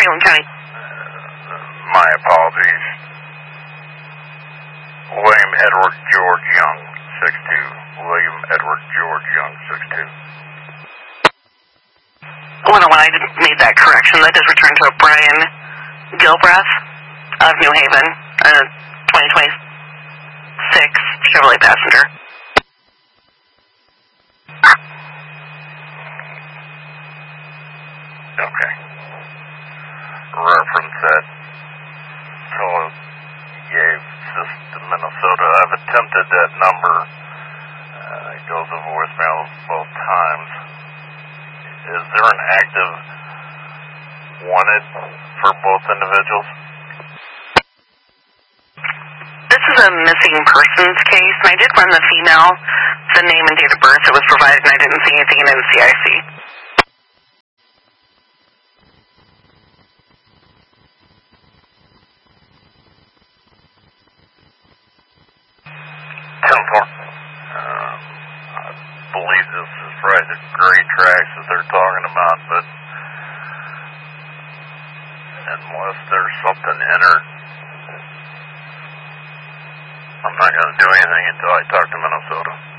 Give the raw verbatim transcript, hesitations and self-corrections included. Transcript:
Franklin County. Uh, my apologies. William Edward George Young, six two. William Edward George Young, six two. Oh, no, when I did, made that correction, that does return to a Brian Gilbreth of New Haven, a twenty twenty-six Chevrolet Passenger. Okay. Reference that fellow gave to Minnesota. I've attempted that number. Uh, it goes to voicemail both times. Is there an active wanted for both individuals? This is a missing persons case, and I did run the female, the name and date of birth that was provided, and I didn't see anything in N C I C. ten four. Uh, I believe this is probably the gray tracks that they're talking about, but unless there's something entered, I'm not going to do anything until I talk to Minnesota.